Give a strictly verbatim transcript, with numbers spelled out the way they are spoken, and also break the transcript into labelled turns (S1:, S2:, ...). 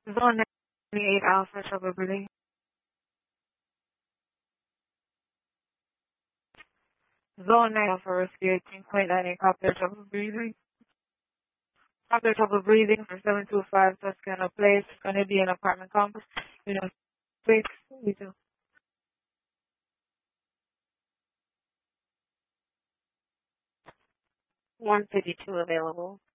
S1: Zone ninety-eight Alpha Trouble Breathing. Zone nine Alpha Rescue eighteen point nine eight Copter Trouble Breathing. Copter Trouble Breathing for seven two five Toscana Place. It's going to be an apartment complex. You know, space. We do.
S2: one fifty-two available.